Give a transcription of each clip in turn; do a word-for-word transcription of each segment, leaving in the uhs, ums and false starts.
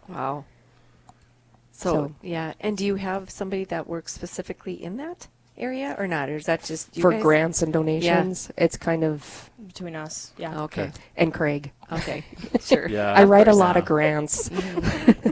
Wow. So, so yeah. And do you have somebody that works specifically in that area or not? Or is that just you for guys? grants and donations? Yeah. It's kind of between us. Yeah. Okay. okay. And Craig. Okay. Sure. Yeah. I write a lot of grants. Mm-hmm.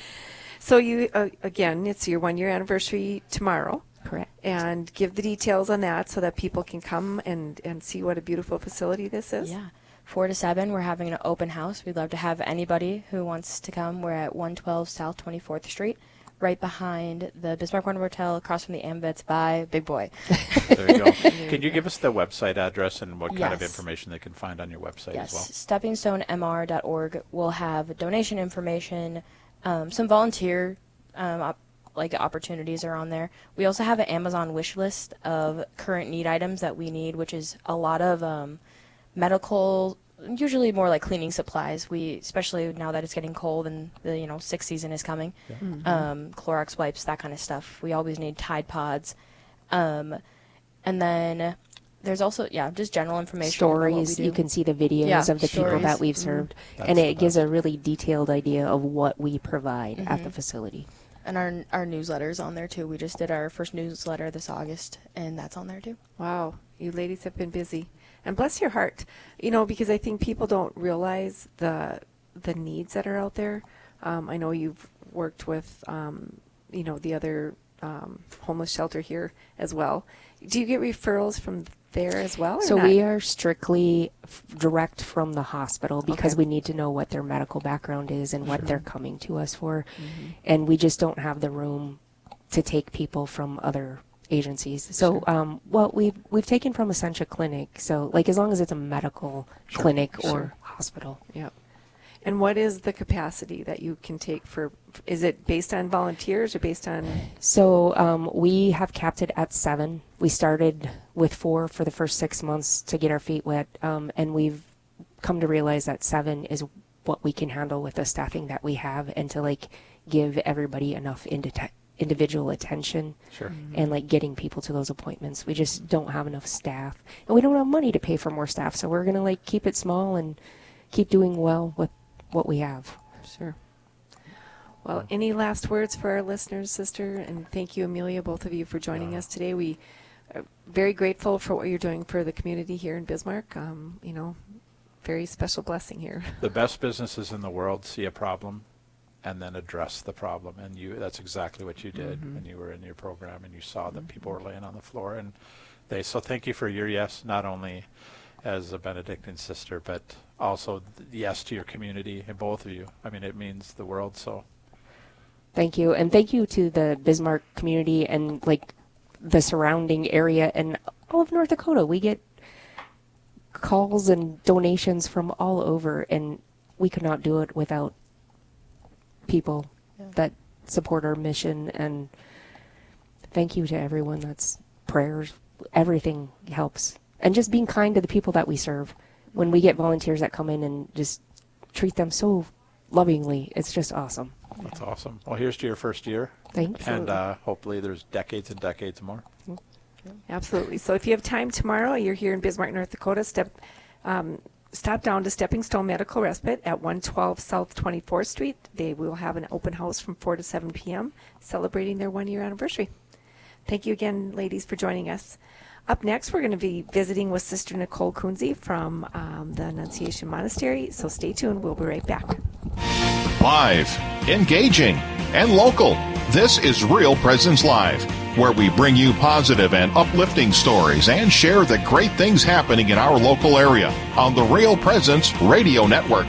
So you, uh, again, it's your one year anniversary tomorrow. Correct. And give the details on that so that people can come and, and see what a beautiful facility this is. Yeah. Four to seven, we're having an open house. We'd love to have anybody who wants to come. We're at one twelve South twenty-fourth Street, right behind the Bismarck One Hotel, across from the Ambits by Big Boy. There you go. Can you give us the website address and what yes. kind of information they can find on your website yes. as well? stepping stone m r dot org will have donation information, um, some volunteer um, op- like opportunities are on there. We also have an Amazon wish list of current need items that we need, which is a lot of um, medical, usually more like cleaning supplies. We, especially now that it's getting cold and the you know sick season is coming, yeah. mm-hmm. um, Clorox wipes, that kind of stuff. We always need Tide Pods, um, and then there's also yeah just general information. Stories. You can see the videos yeah, of the stories. people that we've served, mm-hmm. and it gives a really detailed idea of what we provide mm-hmm. at the facility. And our our newsletter's on there too. We just did our first newsletter this August, and that's on there too. Wow, you ladies have been busy. And bless your heart, you know, because I think people don't realize the the needs that are out there. Um, I know you've worked with, um, you know, the other um, homeless shelter here as well. Do you get referrals from there as well? Or so not? We are strictly f- direct from the hospital because okay. we need to know what their medical background is and what mm-hmm. they're coming to us for. Mm-hmm. And we just don't have the room to take people from other agencies. So, sure. um, well, we've we've taken from Essentia Clinic. So, like, as long as it's a medical sure. clinic sure. or hospital. Yep. And what is the capacity that you can take for? Is it based on volunteers or based on? So um, we have capped it at seven. We started with four for the first six months to get our feet wet, um, and we've come to realize that seven is what we can handle with the staffing that we have, and to like give everybody enough indi- individual attention sure. mm-hmm. and like getting people to those appointments. We just don't have enough staff, and we don't have money to pay for more staff. So we're gonna like keep it small and keep doing well with what we have. Sure. Well, any last words for our listeners, sister? And thank you, Amelia, both of you, for joining uh, us today. We are very grateful for what you're doing for the community here in Bismarck. Um, you know, very special blessing here. The best businesses in the world see a problem and then address the problem. And you that's exactly what you did mm-hmm. when you were in your program and you saw that mm-hmm. people were laying on the floor. And they so thank you for your yes, not only as a Benedictine sister, but also yes to your community and both of you. I mean, it means the world. So thank you. And thank you to the Bismarck community and like the surrounding area and all of North Dakota. We get calls and donations from all over, and we could not do it without people yeah. that support our mission. And thank you to everyone. That's prayers. Everything helps. And just being kind to the people that we serve. When we get volunteers that come in and just treat them so lovingly, it's just awesome. That's awesome. Well, here's to your first year. Thanks. And uh, hopefully there's decades and decades more. Absolutely. So if you have time tomorrow, you're here in Bismarck, North Dakota, step, um, stop down to Stepping Stone Medical Respite at one twelve South twenty-fourth Street. They will have an open house from four to seven p.m. celebrating their one-year anniversary. Thank you again, ladies, for joining us. Up next, we're going to be visiting with Sister Nicole Kunze from um, the Annunciation Monastery, so stay tuned. We'll be right back. Live, engaging, and local. This is Real Presence Live, where we bring you positive and uplifting stories and share the great things happening in our local area on the Real Presence Radio Network.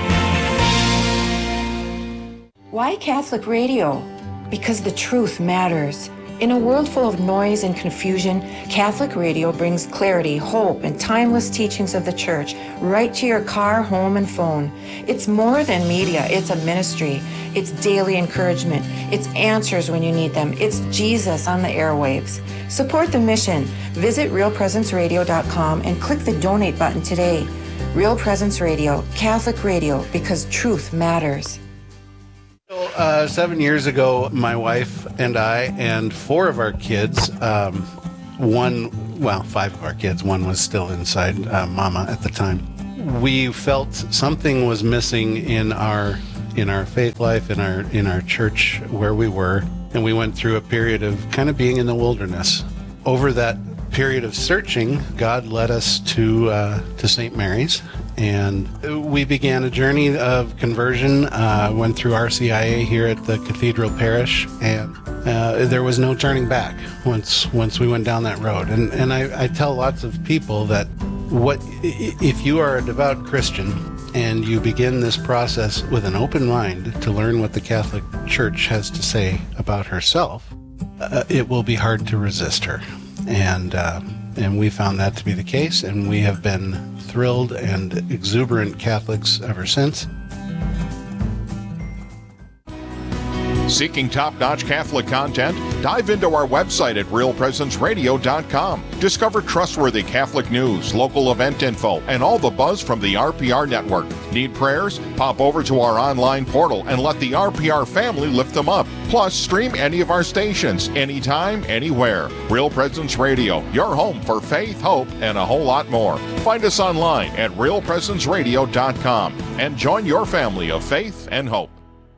Why Catholic radio? Because the truth matters. In a world full of noise and confusion, Catholic radio brings clarity, hope, and timeless teachings of the Church right to your car, home, and phone. It's more than media. It's a ministry. It's daily encouragement. It's answers when you need them. It's Jesus on the airwaves. Support the mission. Visit real presence radio dot com and click the donate button today. Real Presence Radio, Catholic radio, because truth matters. So, uh, seven years ago, my wife and I and four of our kids, um, one, well, five of our kids, one was still inside uh, Mama at the time. We felt something was missing in our in our faith life, in our in our church where we were, and we went through a period of kind of being in the wilderness. Over that period of searching, God led us to uh, to Saint Mary's, and we began a journey of conversion. Uh, went through R C I A here at the Cathedral Parish, and uh, there was no turning back once once we went down that road. And and I, I tell lots of people that what if you are a devout Christian and you begin this process with an open mind to learn what the Catholic Church has to say about herself, uh, it will be hard to resist her. And uh, and we found that to be the case, and we have been thrilled and exuberant Catholics ever since. Seeking top-notch Catholic content? Dive into our website at real presence radio dot com. Discover trustworthy Catholic news, local event info, and all the buzz from the R P R network. Need prayers? Pop over to our online portal and let the R P R family lift them up. Plus, stream any of our stations, anytime, anywhere. Real Presence Radio, your home for faith, hope, and a whole lot more. Find us online at real presence radio dot com and join your family of faith and hope.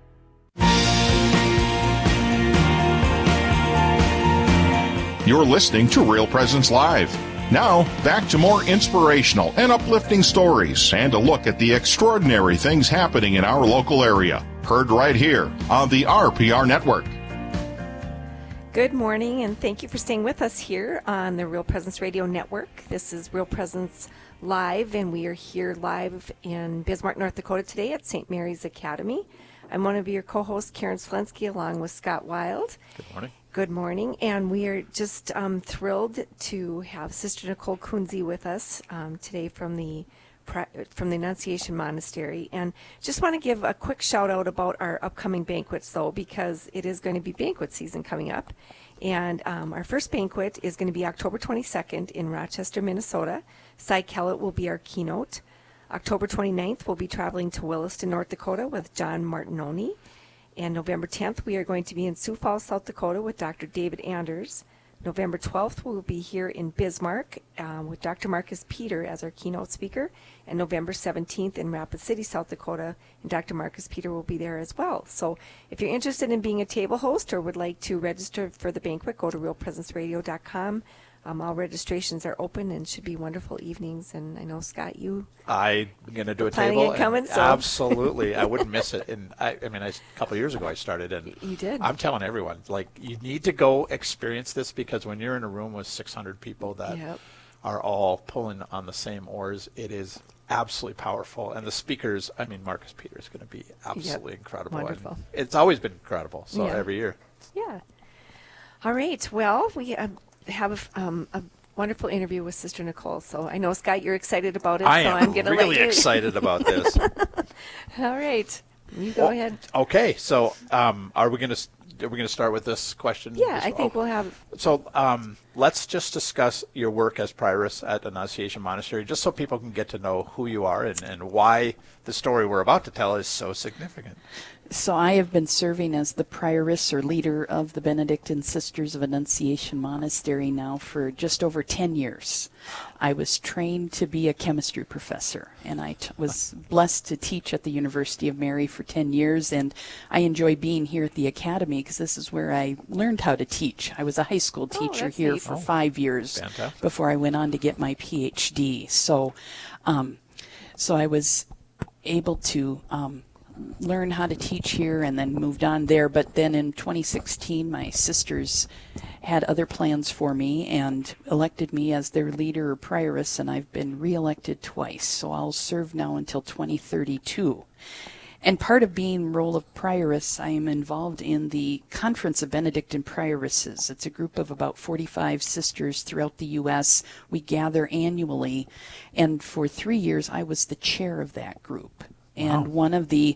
You're listening to Real Presence Live. Now, back to more inspirational and uplifting stories and a look at the extraordinary things happening in our local area. Heard right here on the R P R Network. Good morning, and thank you for staying with us here on the Real Presence Radio Network. This is Real Presence Live, and we are here live in Bismarck, North Dakota today at Saint Mary's Academy. I'm one of your co-hosts, Karen Slensky, along with Scott Wild. Good morning. Good morning, and we are just um, thrilled to have Sister Nicole Kunze with us um, today from the from the Annunciation Monastery. And just want to give a quick shout out about our upcoming banquets, though, because it is going to be banquet season coming up. And um, our first banquet is going to be October twenty-second in Rochester, Minnesota. Cy Kellett will be our keynote. October twenty-ninth, we'll be traveling to Williston, North Dakota with John Martinoni. And November tenth, we are going to be in Sioux Falls, South Dakota with Doctor David Anders. November twelfth, we will be here in Bismarck um, with Doctor Marcus Peter as our keynote speaker. And November seventeenth in Rapid City, South Dakota, and Doctor Marcus Peter will be there as well. So if you're interested in being a table host or would like to register for the banquet, go to real presence radio dot com. Um, all registrations are open and should be wonderful evenings. And I know, Scott, you I'm going to do a planning table. on coming, and so- Absolutely. I wouldn't miss it. And I, I mean, I, a couple of years ago I started, and You did. I'm telling everyone, like, you need to go experience this, because when you're in a room with six hundred people that Yep. are all pulling on the same oars, it is absolutely powerful. And the speakers, I mean, Marcus Peter is going to be absolutely incredible. And Wonderful. it's always been incredible. So Yeah. every year. Yeah. All right. Well, we uh, have um, a wonderful interview with Sister Nicole. So I know, Scott, you're excited about it. I so am I'm gonna really let you... excited about this. All right. You go Well, ahead. Okay, so um, are we going to are we going to start with this question? Yeah, as I well? think we'll have... So um, let's just discuss your work as prioress at Annunciation Monastery, just so people can get to know who you are and, and why the story we're about to tell is so significant. So I have been serving as the prioress or leader of the Benedictine Sisters of Annunciation Monastery now for just over ten years. I was trained to be a chemistry professor, and I t- was blessed to teach at the University of Mary for ten years, and I enjoy being here at the Academy because this is where I learned how to teach. I was a high school Oh, teacher that's here neat. for Oh, five years fantastic. before I went on to get my P H D. So, um, so I was able to um, learn how to teach here and then moved on there. But then in twenty sixteen, my sisters had other plans for me and elected me as their leader or prioress, and I've been reelected twice. So I'll serve now until twenty thirty-two. And part of being role of prioress, I am involved in the Conference of Benedictine Prioresses. It's a group of about forty-five sisters throughout the U S We gather annually, and for three years I was the chair of that group. And one of the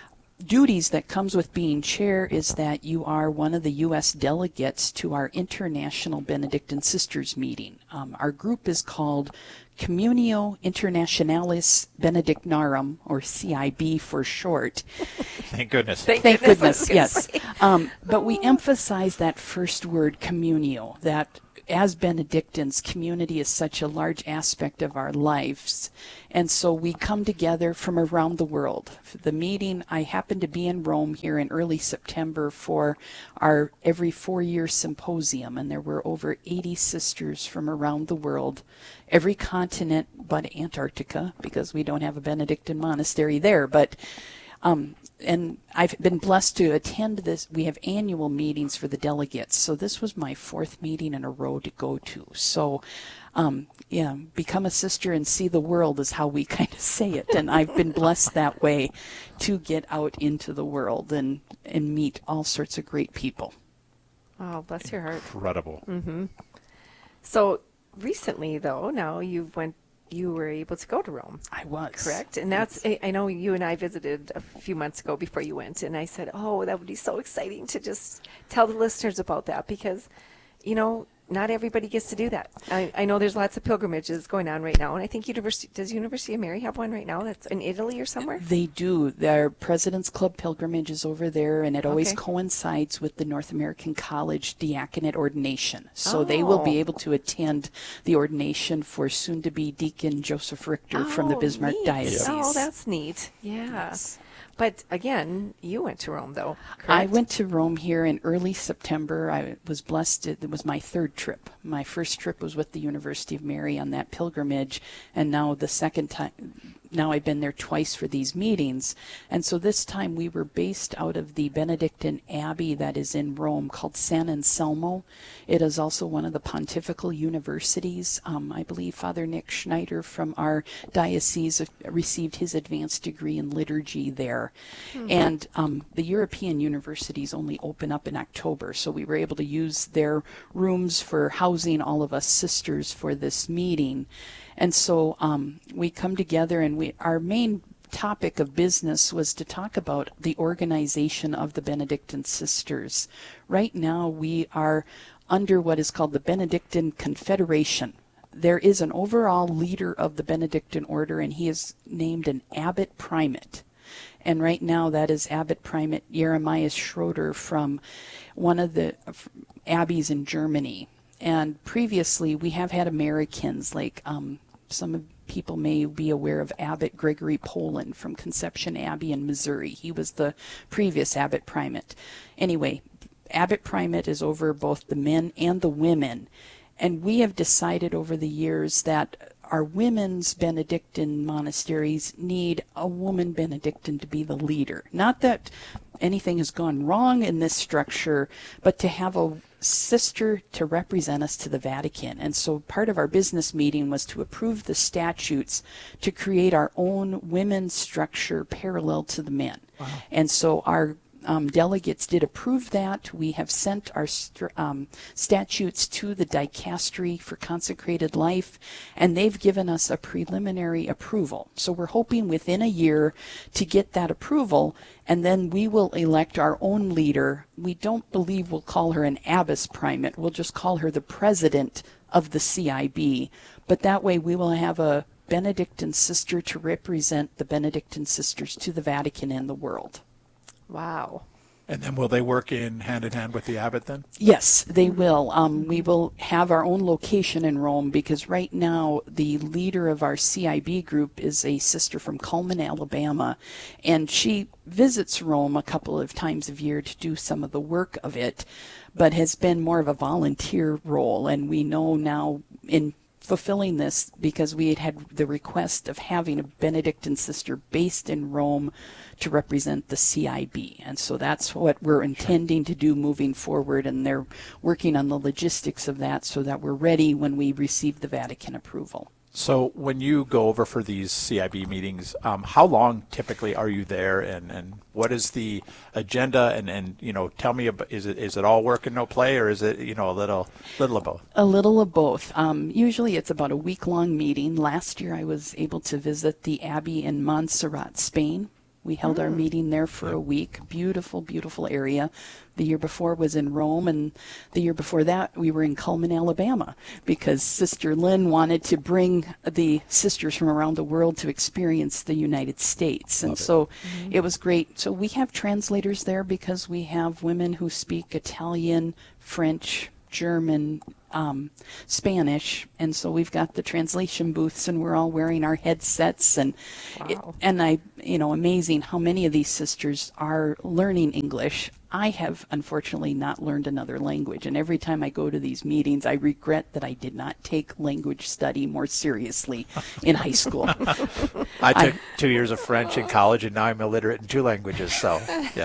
duties that comes with being chair is that you are one of the U S delegates to our International Benedictine Sisters meeting. Um, our group is called Communio Internationalis Benedictinarum, or C I B for short. Thank goodness. Thank, Thank goodness, goodness, I was yes. Um, but we emphasize that first word, communio, that as Benedictines, community is such a large aspect of our lives. And so we come together from around the world. For the meeting, I happened to be in Rome here in early September for our every four-year symposium, and there were over eighty sisters from around the world, every continent but Antarctica, because we don't have a Benedictine monastery there. But um, and I've been blessed to attend this. We have annual meetings for the delegates, so this was my fourth meeting in a row to go to. So, um, yeah, become a sister and see the world is how we kind of say it, and I've been blessed that way to get out into the world and, and meet all sorts of great people. Oh, bless your heart. Incredible. Mm-hmm. So recently, though, now you went. You were able to go to Rome. I was. Correct. And that's, I, I know you and I visited a few months ago before you went, and I said, oh, that would be so exciting to just tell the listeners about that because, you know, not everybody gets to do that. I, I know there's lots of pilgrimages going on right now, and I think University, does University of Mary have one right now that's in Italy or somewhere? They do. Their President's Club pilgrimage is over there, and it always Okay. coincides with the North American College diaconate ordination. So they will be Oh. able to attend the ordination for soon-to-be Deacon Joseph Richter from the Oh, Bismarck neat. Diocese. Oh, that's neat. Yeah. Yes. But again, you went to Rome, though, correct? I went to Rome here in early September. I was blessed. It was my third trip. My first trip was with the University of Mary on that pilgrimage, and now the second time, now I've been there twice for these meetings. And so this time we were based out of the Benedictine Abbey that is in Rome called San Anselmo. It is also one of the pontifical universities. Um, I believe Father Nick Schneider from our diocese received his advanced degree in liturgy there. Mm-hmm. And um, the European universities only open up in October, so we were able to use their rooms for housing all of us sisters for this meeting. And so um, we come together, and we our main topic of business was to talk about the organization of the Benedictine sisters. Right now we are under what is called the Benedictine Confederation. There is an overall leader of the Benedictine order, and he is named an abbot primate. And right now that is Abbot Primate Jeremias Schroeder from one of the abbeys in Germany. And previously, we have had Americans, like um, some people may be aware of Abbot Gregory Poland from Conception Abbey in Missouri. He was the previous Abbot Primate. Anyway, Abbot Primate is over both the men and the women. And we have decided over the years that our women's Benedictine monasteries need a woman Benedictine to be the leader. Not that anything has gone wrong in this structure, but to have a sister to represent us to the Vatican. And so part of our business meeting was to approve the statutes to create our own women's structure parallel to the men. Wow. And so our Um, delegates did approve that. We have sent our st- um, statutes to the Dicastery for Consecrated Life, and they've given us a preliminary approval. So we're hoping within a year to get that approval, and then we will elect our own leader. We don't believe we'll call her an abbess primate. We'll just call her the president of the C I B. But that way we will have a Benedictine sister to represent the Benedictine sisters to the Vatican and the world. Wow. And then will they work in hand in hand with the abbot then? Yes, they will. Um, we will have our own location in Rome because right now the leader of our C I B group is a sister from Cullman, Alabama, and she visits Rome a couple of times a year to do some of the work of it, but has been more of a volunteer role. And we know now in fulfilling this because we had had the request of having a Benedictine sister based in Rome to represent the C I B. And so that's what we're intending to do moving forward, and they're working on the logistics of that so that we're ready when we receive the Vatican approval. So when you go over for these C I B meetings, um, how long typically are you there, and, and what is the agenda? And, and you know, tell me, about, is it is it all work and no play, or is it, you know, a little little of both? A little of both. Um, usually it's about a week-long meeting. Last year I was able to visit the Abbey in Montserrat, Spain. We held mm. our meeting there for yep. a week. Beautiful, beautiful area. The year before was in Rome, and the year before that we were in Cullman, Alabama, because Sister Lynn wanted to bring the sisters from around the world to experience the United States. And Love so it. Mm-hmm. it was great. So we have translators there because we have women who speak Italian, French, German, um, Spanish, and so we've got the translation booths, and we're all wearing our headsets, and it, Wow. and I, you know, amazing how many of these sisters are learning English. I have unfortunately not learned another language, and every time I go to these meetings, I regret that I did not take language study more seriously in high school. I took I- two years of French in college, and now I'm illiterate in two languages. So, yeah.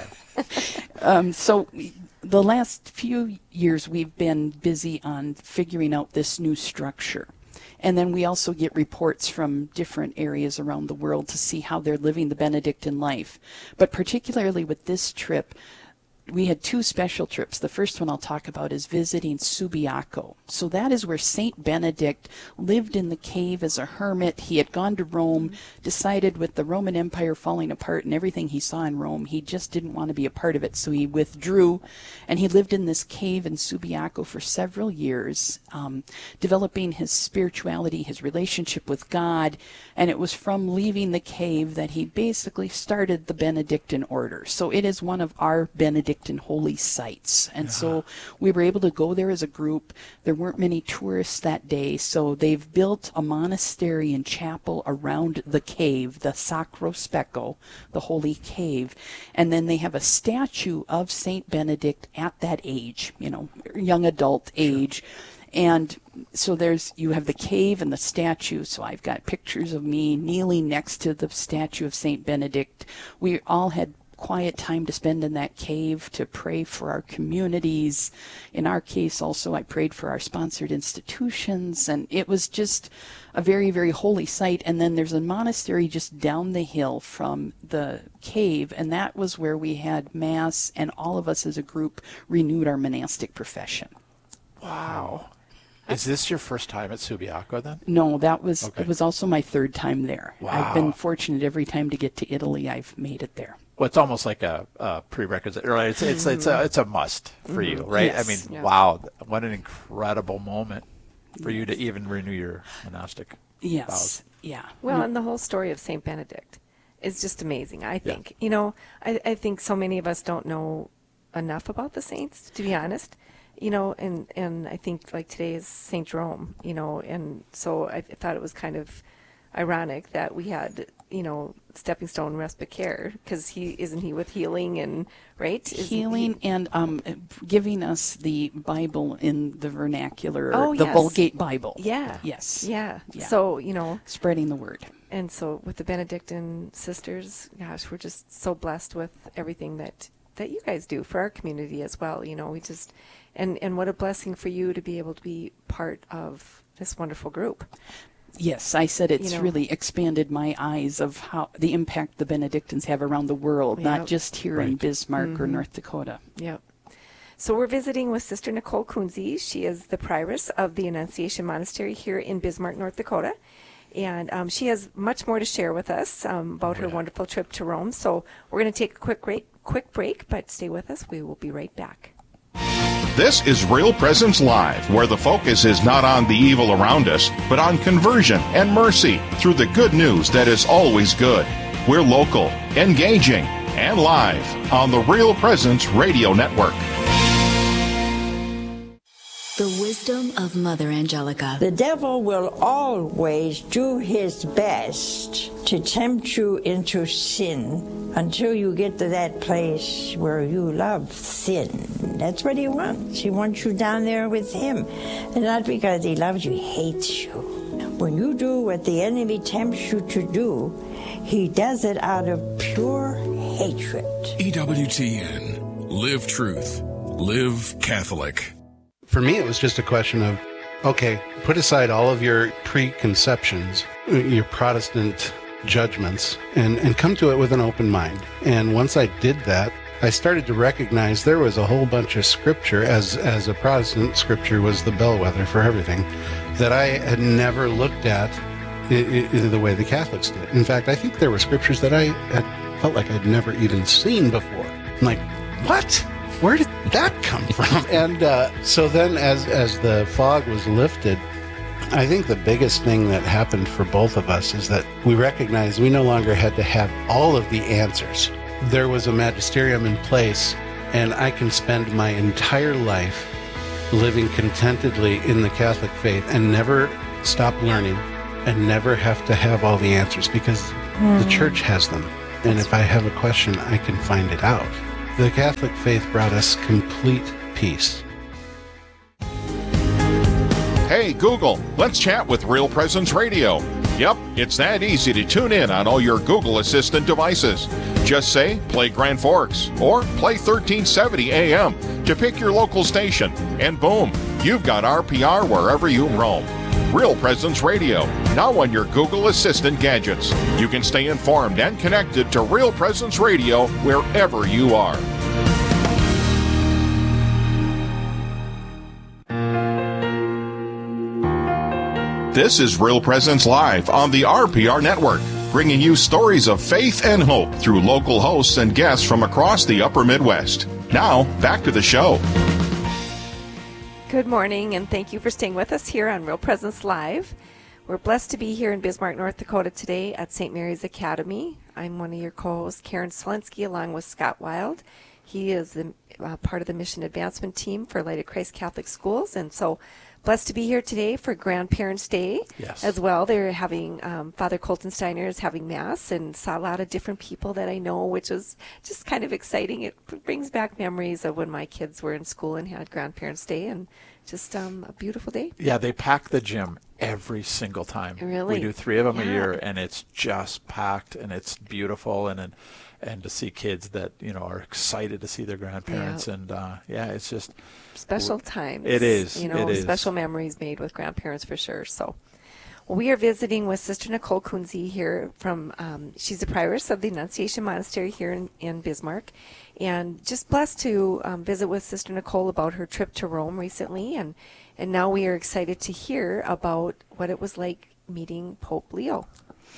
Um, so the last few years we've been busy on figuring out this new structure. And then we also get reports from different areas around the world to see how they're living the Benedictine life. But particularly with this trip, we had two special trips. The first one I'll talk about is visiting Subiaco. So that is where Saint Benedict lived in the cave as a hermit. He had gone to Rome, decided with the Roman Empire falling apart and everything he saw in Rome, he just didn't want to be a part of it. So he withdrew, and he lived in this cave in Subiaco for several years, um, developing his spirituality, his relationship with God. And it was from leaving the cave that he basically started the Benedictine order. So it is one of our Benedictine in holy sites, and yeah. so we were able to go there as a group. There weren't many tourists that day, so they've built a monastery and chapel around the cave, the Sacro Specco, the holy cave, and then they have a statue of Saint Benedict at that age, you know, young adult age. Sure. And so there's, you have the cave and the statue. So I've got pictures of me kneeling next to the statue of Saint Benedict. We all had quiet time to spend in that cave to pray for our communities. In our case, also, I prayed for our sponsored institutions, and it was just a very, very holy site. And then there's a monastery just down the hill from the cave, and that was where we had Mass, and all of us as a group renewed our monastic profession. Wow. Is this your first time at Subiaco then? No, that was okay. It was also my third time there. Wow. I've been fortunate every time to get to Italy, I've made it there. Well, it's almost like a, a prerequisite, right? It's it's it's a it's a must for you, right? Yes. I mean, Yeah. wow, what an incredible moment for you to even renew your monastic Yes. vows. Yeah. Well, and the whole story of Saint Benedict is just amazing, I think. You know, I, I think so many of us don't know enough about the saints, to be honest. You know, and, and I think like today is Saint Jerome, you know, and so I thought it was kind of ironic that we had, you know, Stepping Stone Respite Care, because he isn't he with healing and, right? Isn't Healing he- and um, giving us the Bible in the vernacular, Oh, the yes. Vulgate Bible. Yeah. Yes. Yeah. Yeah. So, you know, Spreading the word. and so with the Benedictine sisters, gosh, we're just so blessed with everything that, that you guys do for our community as well. You know, we just, and, and what a blessing for you to be able to be part of this wonderful group. Yes, I said it's You know. really expanded my eyes of how the impact the Benedictines have around the world, not Yep. just here in Right. Bismarck or North Dakota. Yep. So we're visiting with Sister Nicole Kunze. She is the prioress of the Annunciation Monastery here in Bismarck, North Dakota. And um, she has much more to share with us um, about her wonderful trip to Rome. So we're going to take a quick break, quick break, but stay with us. We will be right back. This is Real Presence Live, where the focus is not on the evil around us, but on conversion and mercy through the good news that is always good. We're local, engaging, and live on the Real Presence Radio Network. The wisdom of Mother Angelica. The devil will always do his best to tempt you into sin until you get to that place where you love sin. That's what he wants. He wants you down there with him. And not because he loves you, he hates you. When you do what the enemy tempts you to do, he does it out of pure hatred. E W T N. Live truth. Live Catholic. For me, it was just a question of, okay, put aside all of your preconceptions, your Protestant judgments, and, and come to it with an open mind. And once I did that, I started to recognize there was a whole bunch of scripture, as, as a Protestant, scripture was the bellwether for everything, that I had never looked at I- I- the way the Catholics did. In fact, I think there were scriptures that I had felt like I'd never even seen before. I'm like, what? Where did that come from? And uh, so then as, as the fog was lifted, I think the biggest thing that happened for both of us is that we recognized we no longer had to have all of the answers. There was a magisterium in place, and I can spend my entire life living contentedly in the Catholic faith and never stop learning and never have to have all the answers, because mm. the church has them. And if I have a question, I can find it out. The Catholic faith brought us complete peace. Hey, Google, let's chat with Real Presence Radio. Yep, it's that easy to tune in on all your Google Assistant devices. Just say, play Grand Forks, or play thirteen seventy A M to pick your local station, and boom, you've got R P R wherever you roam. Real Presence Radio, now on your Google Assistant gadgets. You can stay informed and connected to Real Presence Radio wherever you are. This is Real Presence Live on the R P R Network, bringing you stories of faith and hope through local hosts and guests from across the upper Midwest. Now, back to the show. Good morning, and thank you for staying with us here on Real Presence Live. We're blessed to be here in Bismarck, North Dakota today at Saint Mary's Academy. I'm one of your co-hosts, Karen Selensky, along with Scott Wild. He is the, uh, part of the mission advancement team for Light of Christ Catholic Schools, and so blessed to be here today for Grandparents' Day yes. as well. They're having, um, Father Colton Steiner is having Mass, and saw a lot of different people that I know, which was just kind of exciting. It brings back memories of when my kids were in school and had Grandparents' Day, and just um, a beautiful day. Yeah, they pack the gym every single time. Really? We do three of them yeah. a year, and it's just packed, and it's beautiful, and and, and to see kids that, you know, are excited to see their grandparents, yeah. and uh, yeah, it's just special times. It is. You know, it is. special memories made with grandparents for sure. So, well, we are visiting with Sister Nicole Kunze here from, um, she's the prioress of the Annunciation Monastery here in, in Bismarck, and just blessed to um, visit with Sister Nicole about her trip to Rome recently, and, and now we are excited to hear about what it was like meeting Pope Leo.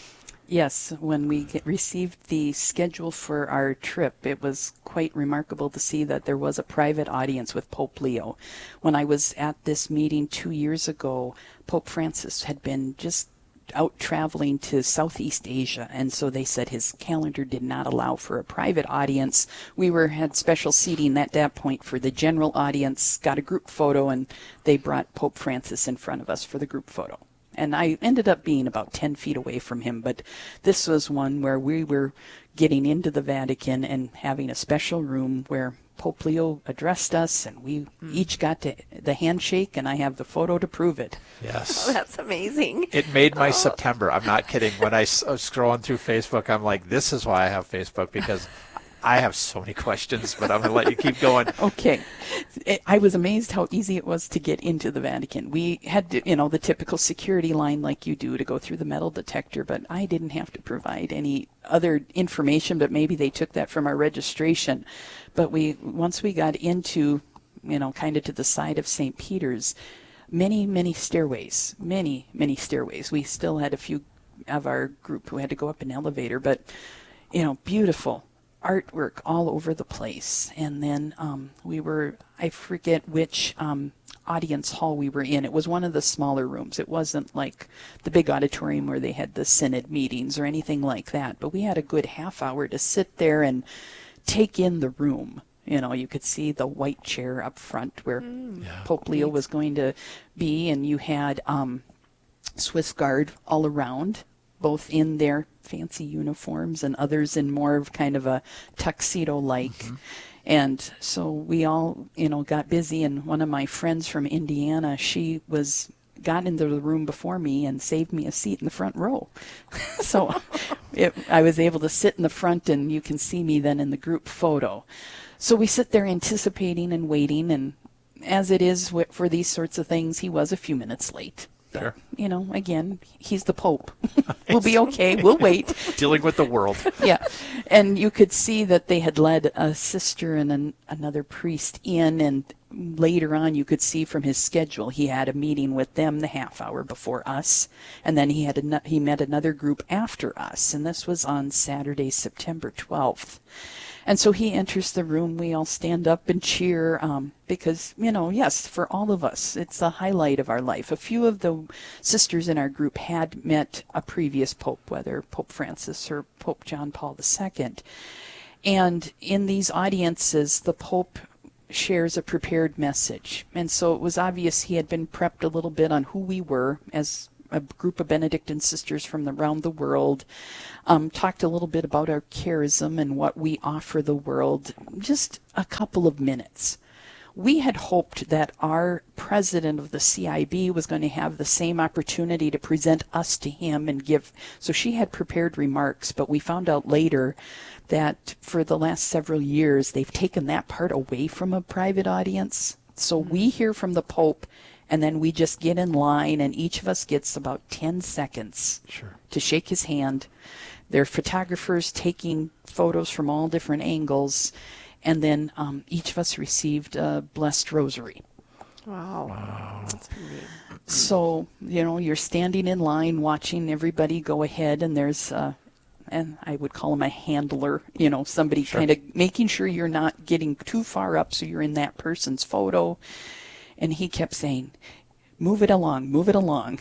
Yes, when we get, received the schedule for our trip, it was quite remarkable to see that there was a private audience with Pope Leo. When I was at this meeting two years ago, Pope Francis had been just out traveling to Southeast Asia, and so they said his calendar did not allow for a private audience. We were had special seating at that point for the general audience, got a group photo, and they brought Pope Francis in front of us for the group photo. And I ended up being about ten feet away from him, but this was one where we were getting into the Vatican and having a special room where Pope Leo addressed us, and we mm. each got to the handshake, and I have the photo to prove it. Yes. Oh, that's amazing. It made my oh. September. I'm not kidding. When I was scrolling through Facebook, I'm like, this is why I have Facebook, because I have so many questions, but I'm going to let you keep going. Okay. I was amazed how easy it was to get into the Vatican. We had, to, you know, the typical security line like you do to go through the metal detector, but I didn't have to provide any other information, but maybe they took that from our registration. But we, once we got into, you know, kind of to the side of Saint Peter's, many, many stairways, many, many stairways. We still had a few of our group who had to go up an elevator, but, you know, beautiful artwork all over the place. And then um, we were, I forget which um, audience hall we were in. It was one of the smaller rooms. It wasn't like the big auditorium where they had the synod meetings or anything like that. But we had a good half hour to sit there and take in the room. You know, you could see the white chair up front where mm. yeah. Pope Leo was going to be, and you had um, Swiss Guard all around, both in their fancy uniforms and others in more of kind of a tuxedo-like. Mm-hmm. And so we all, you know, got busy, and one of my friends from Indiana, she was got into the room before me and saved me a seat in the front row. So it, I was able to sit in the front, and you can see me then in the group photo. So we sit there anticipating and waiting, and as it is for these sorts of things, he was a few minutes late. Sure. But, you know, again, he's the Pope. We'll be okay. We'll wait. Dealing with the world. Yeah. And you could see that they had led a sister and an, another priest in, and later on you could see from his schedule he had a meeting with them the half hour before us, and then he had a, he met another group after us, and this was on Saturday, September twelfth. And so he enters the room, we all stand up and cheer, um, because, you know, yes, for all of us, it's a highlight of our life. A few of the sisters in our group had met a previous pope, whether Pope Francis or Pope John Paul the Second. And in these audiences, the Pope shares a prepared message. And so it was obvious he had been prepped a little bit on who we were as a group of Benedictine sisters from around the world, um, talked a little bit about our charism and what we offer the world, just a couple of minutes. We had hoped that our president of the C I B was going to have the same opportunity to present us to him and give. So she had prepared remarks, but we found out later that for the last several years, they've taken that part away from a private audience. So we hear from the Pope, and then we just get in line, and each of us gets about ten seconds Sure. to shake his hand. There are photographers taking photos from all different angles. And then um, each of us received a blessed rosary. Wow. wow. That's pretty neat. So, you know, you're standing in line watching everybody go ahead, and there's, uh, and I would call him a handler, you know, somebody Sure. kind of making sure you're not getting too far up so you're in that person's photo. And he kept saying, move it along, move it along.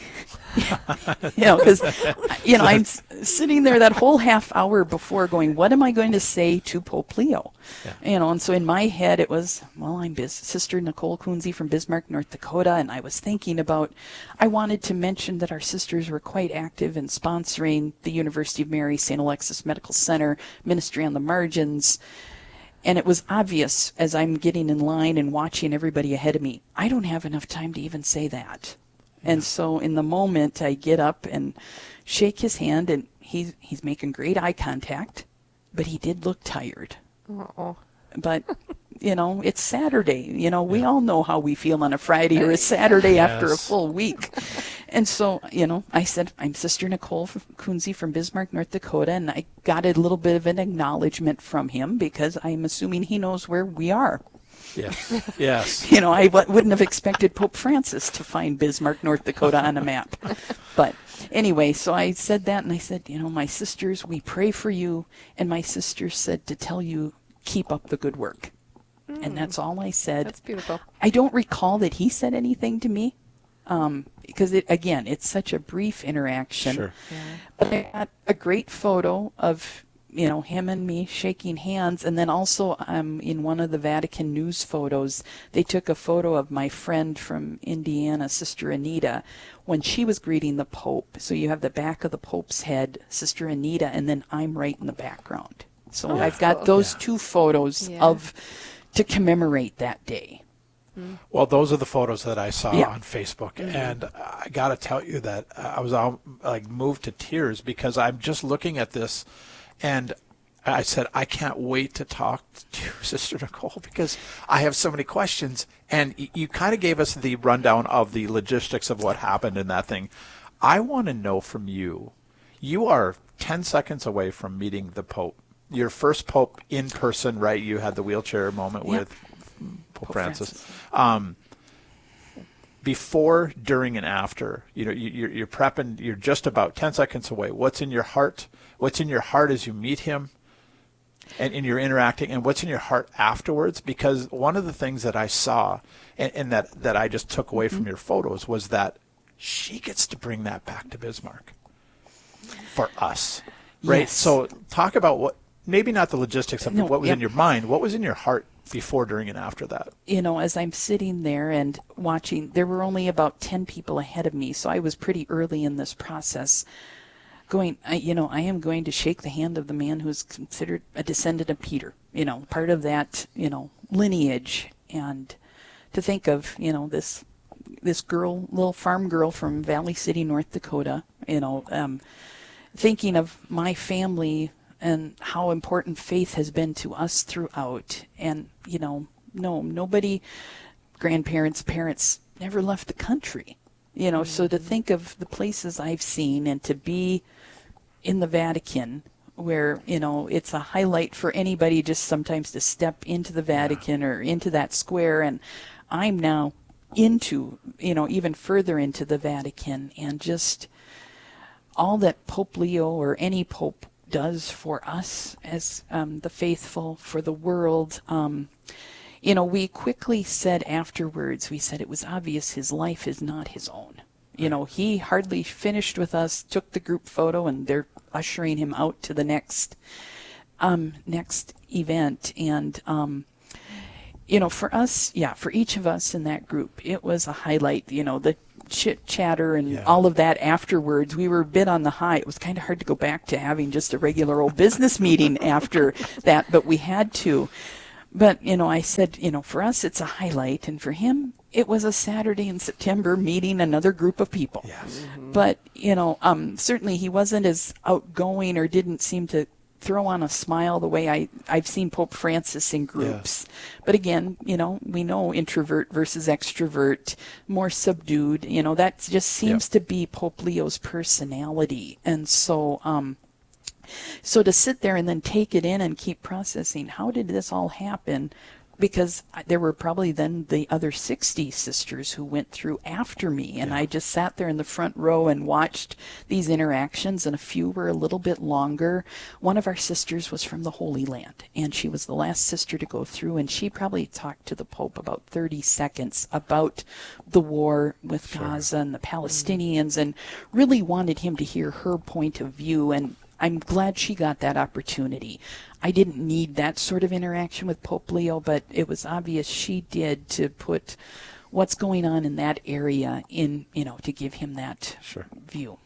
you know, because, you know, I'm s- sitting there that whole half hour before going, what am I going to say to Pope Leo? Yeah. You know, and so in my head it was, well, I'm Bis- Sister Nicole Kunze from Bismarck, North Dakota, and I was thinking about, I wanted to mention that our sisters were quite active in sponsoring the University of Mary Saint Alexis Medical Center, Ministry on the Margins. And it was obvious as I'm getting in line and watching everybody ahead of me, I don't have enough time to even say that. Yeah. And so in the moment, I get up and shake his hand, and he's, he's making great eye contact, but he did look tired. Uh-oh. But, you know, it's Saturday. You know, we yeah. all know how we feel on a Friday or a Saturday yes. after a full week. And so, you know, I said, I'm Sister Nicole Kunze from Bismarck, North Dakota, and I got a little bit of an acknowledgement from him because I'm assuming he knows where we are. Yes, yes. You know, I w- wouldn't have expected Pope Francis to find Bismarck, North Dakota on a map. But anyway, so I said that, and I said, you know, my sisters, we pray for you. And my sister said to tell you, keep up the good work. Mm. And that's all I said. That's beautiful. I don't recall that he said anything to me. Um, because, it, again, it's such a brief interaction. Sure. Yeah. But I got a great photo of, you know, him and me shaking hands. And then also um, in one of the Vatican News photos, they took a photo of my friend from Indiana, Sister Anita, when she was greeting the Pope. So you have the back of the Pope's head, Sister Anita, and then I'm right in the background. So oh, I've got cool. those yeah. two photos yeah. of to commemorate that day. Well, those are the photos that I saw yeah. on Facebook, mm-hmm. and I got to tell you that I was all, like moved to tears because I'm just looking at this, and I said I can't wait to talk to Sister Nicole because I have so many questions. And y- you kind of gave us the rundown of the logistics of what happened in that thing. I want to know from you. You are ten seconds away from meeting the Pope. Your first Pope in person, right? You had the wheelchair moment yeah. with Pope Francis. Francis. Um, before, during, and after, you know, you, you're, you're prepping. You're just about ten seconds away. What's in your heart? What's in your heart as you meet him, and, and you're interacting, and what's in your heart afterwards? Because one of the things that I saw, and, and that that I just took away mm-hmm. from your photos, was that she gets to bring that back to Bismarck for us, right? Yes. So talk about what, maybe not the logistics of no, what was yep. in your mind. What was in your heart before, during, and after that? You know, as I'm sitting there and watching, there were only about ten people ahead of me, so I was pretty early in this process. Going, I, you know, I am going to shake the hand of the man who's considered a descendant of Peter, you know, part of that, you know, lineage. And to think of, you know, this this girl, little farm girl from Valley City, North Dakota, you know, um, thinking of my family and how important faith has been to us throughout. And, you know, no, nobody, grandparents, parents, never left the country. You know, mm-hmm. so to think of the places I've seen and to be in the Vatican where, you know, it's a highlight for anybody just sometimes to step into the Vatican yeah. or into that square. And I'm now into, you know, even further into the Vatican, and just all that Pope Leo or any Pope does for us as um, the faithful, for the world. Um, you know, we quickly said afterwards, we said it was obvious his life is not his own. You know, he hardly finished with us, took the group photo, and they're ushering him out to the next um, next event. And um, you know, for us, yeah, for each of us in that group, it was a highlight, you know, the chit chatter and Yeah. all of that afterwards. We were a bit on the high. It was kind of hard to go back to having just a regular old business meeting after that, but we had to. But, you know, I said, you know, for us, it's a highlight. And for him, it was a Saturday in September meeting another group of people. Yes. But, you know, um, certainly he wasn't as outgoing or didn't seem to throw on a smile the way I, I've seen Pope Francis in groups. But again, you know, we know introvert versus extrovert, more subdued. You know, that just seems Yep. to be Pope Leo's personality. And so, um, so to sit there and then take it in and keep processing, how did this all happen? Because there were probably then the other sixty sisters who went through after me, and I just sat there in the front row and watched these interactions, and a few were a little bit longer. One of our sisters was from the Holy Land, and she was the last sister to go through, and she probably talked to the Pope about thirty seconds about the war with Gaza and the Palestinians, and really wanted him to hear her point of view, and I'm glad she got that opportunity. I didn't need that sort of interaction with Pope Leo, but it was obvious she did to put what's going on in that area in, you know, to give him that Sure. view.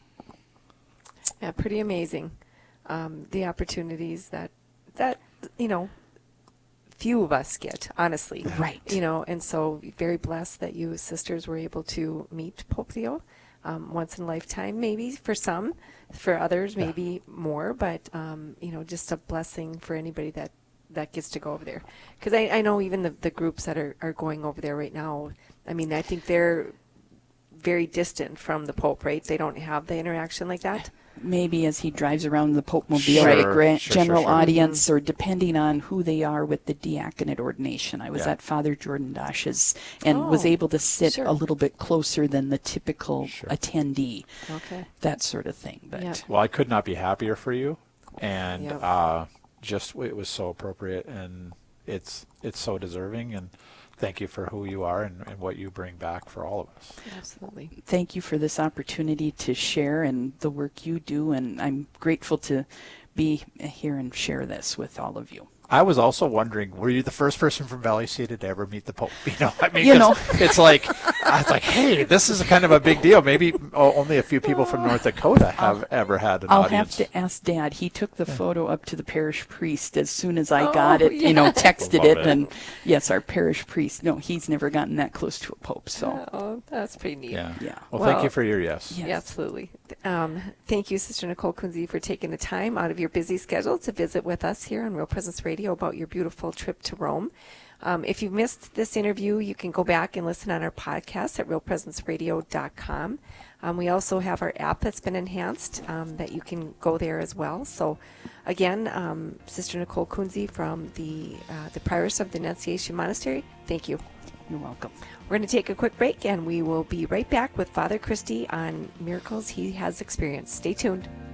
Yeah, pretty amazing. Um, the opportunities that, that, you know, few of us get, honestly. Right. You know, and so very blessed that you sisters were able to meet Pope Leo. Um, once in a lifetime, maybe for some, for others, maybe more, but, um, you know, just a blessing for anybody that, that gets to go over there. Because I, I know even the, the groups that are, are going over there right now, I mean, I think they're very distant from the Pope, right? They don't have the interaction like that. Maybe as he drives around the Pope Mobile Sure, at a gra- sure, general sure, sure. audience, or depending on who they are with the diaconate ordination. I was Yeah. at Father Jordan Dash's and was Oh, able to sit sure. a little bit closer than the typical Sure. attendee, Okay. that sort of thing. But Yeah. Well, I could not be happier for you, and Yep. uh, just it was so appropriate, and it's it's so deserving, and thank you for who you are and, and what you bring back for all of us. Absolutely. thank you for this opportunity to share and the work you do, and I'm grateful to be here and share this with all of you. I was also wondering, were you the first person from Valley City to ever meet the Pope? You know, I mean, You 'cause know. it's like, I was like, hey, this is kind of a big deal. Maybe o- only a few people from North Dakota have ever had an I'll audience. have to ask Dad. He took the photo up to the parish priest as soon as I Oh, got it, you know, texted Love it, it. and yes, our parish priest. No, he's never gotten that close to a pope, so Oh, that's pretty neat. Yeah. Yeah. Well, thank Well, you for your yes. Yes. Yeah, absolutely. Um, thank you, Sister Nicole Kunze, for taking the time out of your busy schedule to visit with us here on Real Presence Radio about your beautiful trip to Rome. Um, if you've missed this interview, you can go back and listen on our podcast at real presence radio dot com. Um, we also have our app that's been enhanced um, that you can go there as well. So, again, um, Sister Nicole Kunze from the uh, the Prioress of the Annunciation Monastery, thank you. you're welcome. We're going to take a quick break, and we will be right back with Father Christie on miracles he has experienced. Stay tuned.